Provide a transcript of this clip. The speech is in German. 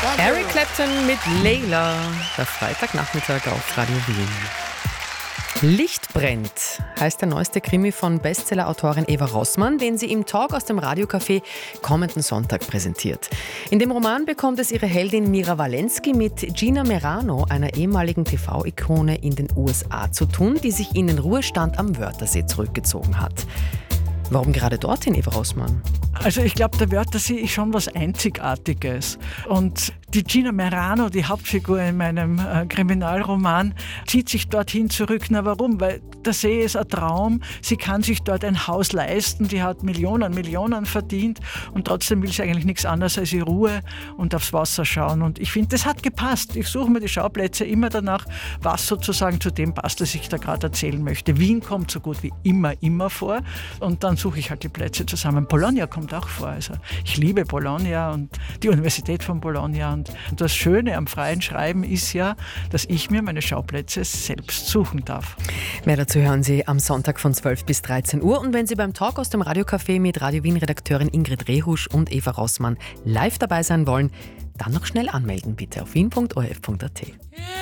Eric Clapton mit Layla, der Freitagnachmittag auf Radio Wien. Licht brennt heißt der neueste Krimi von Bestsellerautorin Eva Rossmann, den sie im Talk aus dem Radiocafé kommenden Sonntag präsentiert. In dem Roman bekommt es ihre Heldin Mira Walensky mit Gina Merano, einer ehemaligen TV-Ikone in den USA, zu tun, die sich in den Ruhestand am Wörthersee zurückgezogen hat. Warum gerade dorthin, Eva Rossmann? Also ich glaube, der Wörthersee ist schon was Einzigartiges. Und die Gina Merano, die Hauptfigur in meinem Kriminalroman, zieht sich dorthin zurück. Na warum? Weil der See ist ein Traum. Sie kann sich dort ein Haus leisten. Die hat Millionen verdient. Und trotzdem will sie eigentlich nichts anderes als ihre Ruhe und aufs Wasser schauen. Und ich finde, das hat gepasst. Ich suche mir die Schauplätze immer danach, was sozusagen zu dem passt, was ich da gerade erzählen möchte. Wien kommt so gut wie immer vor. Und dann suche ich halt die Plätze zusammen. Bologna kommt auch vor. Also ich liebe Bologna und die Universität von Bologna. Und das Schöne am freien Schreiben ist ja, dass ich mir meine Schauplätze selbst suchen darf. Mehr dazu hören Sie am Sonntag von 12 bis 13 Uhr. Und wenn Sie beim Talk aus dem Radiocafé mit Radio Wien-Redakteurin Ingrid Rehusch und Eva Rossmann live dabei sein wollen, dann noch schnell anmelden bitte auf wien.orf.at.